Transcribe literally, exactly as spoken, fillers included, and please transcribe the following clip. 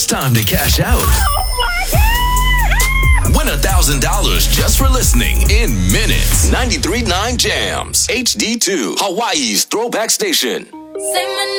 It's time to cash out. Win a thousand dollars just for listening in minutes. ninety-three point nine Jams, H D two, Hawaii's throwback station. Say my